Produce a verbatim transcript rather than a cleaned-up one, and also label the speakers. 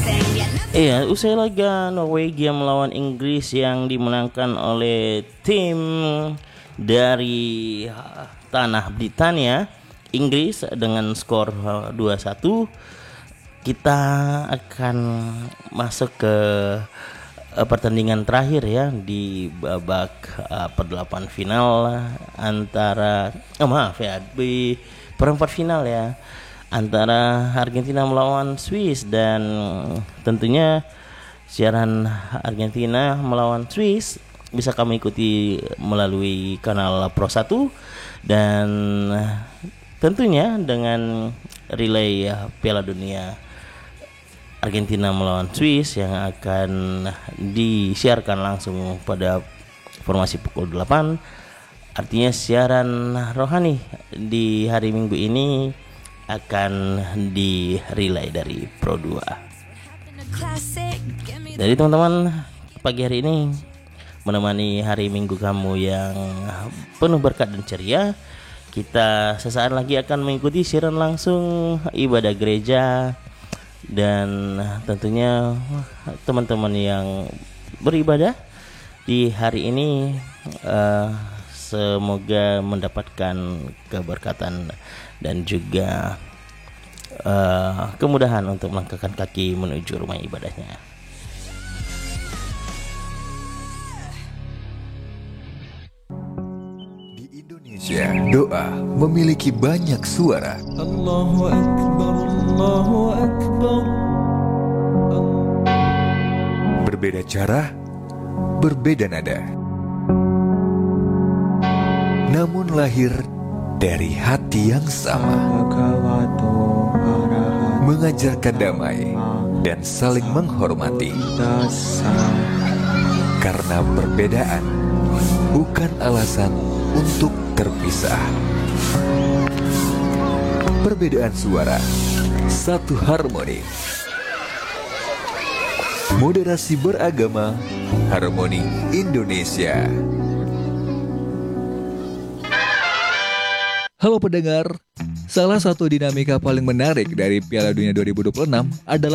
Speaker 1: Iya, usai laga Norwegia melawan Inggris yang dimenangkan oleh tim dari tanah Britania, Inggris dengan skor dua satu, kita akan masuk ke uh, pertandingan terakhir ya di babak uh, perdelapan final antara oh maaf ya di perempat final ya antara Argentina melawan Swiss, dan tentunya siaran Argentina melawan Swiss bisa kami ikuti melalui kanal Pro satu, dan tentunya dengan relay Piala Dunia Argentina melawan Swiss yang akan disiarkan langsung pada formasi pukul delapan. Artinya siaran rohani di hari Minggu ini akan di relay dari Pro dua. Jadi teman-teman, pagi hari ini menemani hari Minggu kamu yang penuh berkat dan ceria, kita sesaat lagi akan mengikuti siaran langsung ibadah gereja, dan tentunya teman-teman yang beribadah di hari ini uh, semoga mendapatkan keberkatan dan juga uh, kemudahan untuk melangkahkan kaki menuju rumah ibadahnya.
Speaker 2: Di Indonesia, doa memiliki banyak suara.
Speaker 3: Allahu Akbar, Allahu Akbar.
Speaker 2: Berbeda cara, berbeda nada. Namun lahir dari hati yang sama, mengajarkan damai dan saling menghormati. Karena perbedaan bukan alasan untuk terpisah. Perbedaan suara, satu harmoni. Moderasi beragama, Harmoni Indonesia.
Speaker 4: Halo pendengar, salah satu dinamika paling menarik dari Piala Dunia dua ribu dua puluh enam adalah